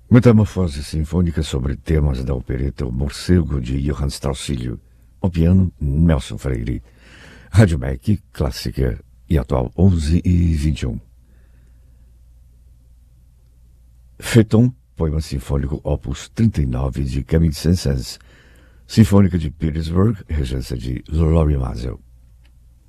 Metamorfose sinfônica sobre temas da opereta O Morcego, de Johann Strauss-Filho. Ao piano, Nelson Freire. Rádio MEC, clássica e atual 11h21. Feuilleton, poema sinfônico opus 39 de Camille Saint-Saëns. Sinfônica de Petersburg, regência de Laurie Mazel.